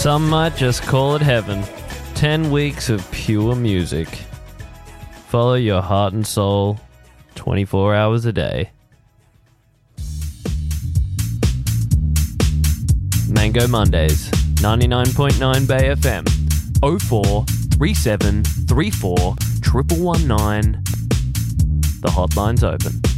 Some might just call it heaven. 10 weeks of pure music. Follow your heart and soul 24 hours a day. Mango Mondays, 99.9 Bay FM, 04 37 34 119. The hotline's open.